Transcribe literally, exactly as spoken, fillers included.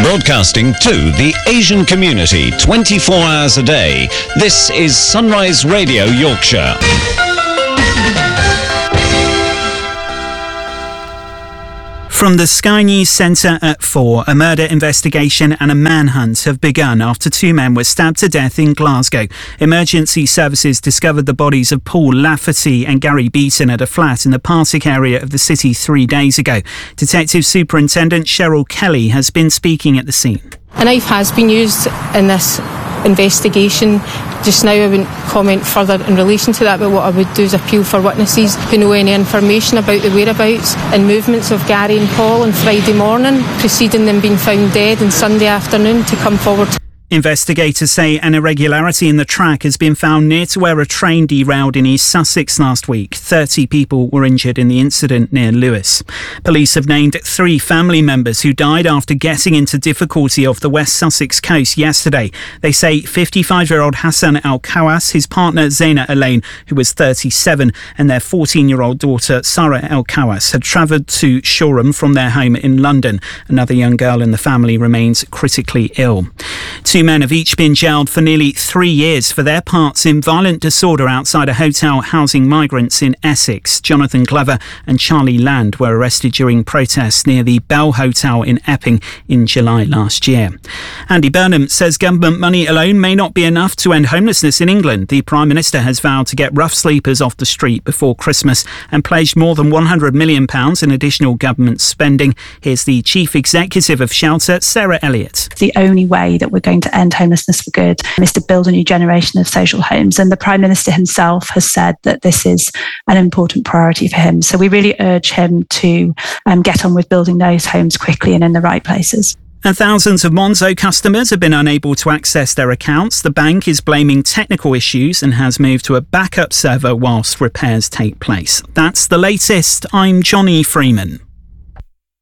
Broadcasting to the Asian community twenty-four hours a day, this is Sunrise Radio Yorkshire. From the Sky News Centre at four, a murder investigation and a manhunt have begun after two men were stabbed to death in Glasgow. Emergency services discovered the bodies of Paul Lafferty and Gary Beaton at a flat in the Partick area of the city three days ago. Detective Superintendent Cheryl Kelly has been speaking at the scene. A knife has been used in this investigation. Just now I wouldn't comment further in relation to that, but what I would do is appeal for witnesses who know any information about the whereabouts and movements of Gary and Paul on Friday morning, preceding them being found dead on Sunday afternoon, to come forward. Investigators say an irregularity in the track has been found near to where a train derailed in East Sussex last week. thirty people were injured in the incident near Lewes. Police have named three family members who died after getting into difficulty off the West Sussex coast yesterday. They say fifty-five-year-old Hassan Al-Kawas, his partner Zaina Elaine, who was thirty-seven, and their fourteen-year-old daughter Sarah Al-Kawas had travelled to Shoreham from their home in London. Another young girl in the family remains critically ill. Two men have each been jailed for nearly three years for their parts in violent disorder outside a hotel housing migrants in Essex. Jonathan Glover and Charlie Land were arrested during protests near the Bell Hotel in Epping in July last year. Andy Burnham says government money alone may not be enough to end homelessness in England. The Prime Minister has vowed to get rough sleepers off the street before Christmas and pledged more than one hundred million pounds in additional government spending. Here's the Chief Executive of Shelter, Sarah Elliott. The only way that we're going to end homelessness for good is to build a new generation of social homes. And the Prime Minister himself has said that this is an important priority for him. So we really urge him to um, get on with building those homes quickly and in the right places. And thousands of Monzo customers have been unable to access their accounts. The bank is blaming technical issues and has moved to a backup server whilst repairs take place. That's the latest. I'm Johnny Freeman.